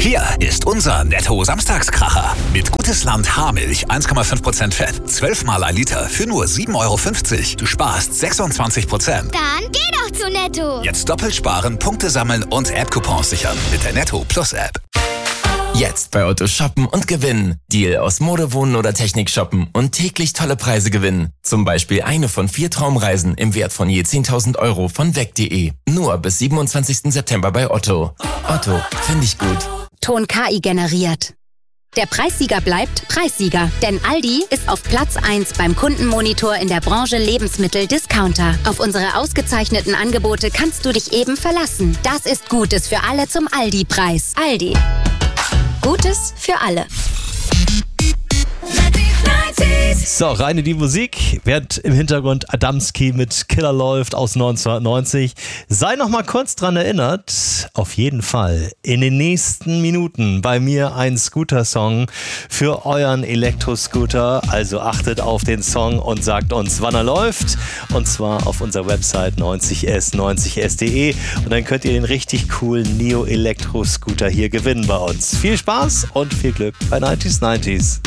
Hier ist unser Netto-Samstagskracher. Mit Gutes Land Haarmilch 1,5% Fett, 12 mal ein Liter für nur 7,50 €. Du sparst 26%. Dann geh doch zu Netto. Jetzt doppelt sparen, Punkte sammeln und App-Coupons sichern mit der Netto Plus App. Jetzt bei Otto shoppen und gewinnen. Deal aus Mode, Wohnen oder Technik shoppen und täglich tolle Preise gewinnen. Zum Beispiel eine von 4 Traumreisen im Wert von je 10.000 € von weg.de. Nur bis 27. September bei Otto. Otto, finde ich gut. Ton KI generiert. Der Preissieger bleibt Preissieger, denn Aldi ist auf Platz 1 beim Kundenmonitor in der Branche Lebensmittel-Discounter. Auf unsere ausgezeichneten Angebote kannst du dich eben verlassen. Das ist Gutes für alle zum Aldi-Preis. Aldi. Gutes für alle. So, rein in die Musik, während im Hintergrund Adamski mit Killer läuft aus 1990. Sei noch mal kurz dran erinnert, auf jeden Fall in den nächsten Minuten bei mir ein Scooter-Song für euren Elektroscooter. Also achtet auf den Song und sagt uns, wann er läuft. Und zwar auf unserer Website 90s90s.de. Und dann könnt ihr den richtig coolen Neo-Elektro-Scooter hier gewinnen bei uns. Viel Spaß und viel Glück bei 90s90s.